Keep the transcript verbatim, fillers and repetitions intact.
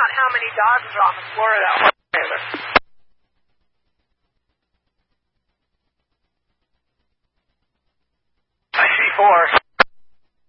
count how many dogs are on the floor of that one trailer. I see four.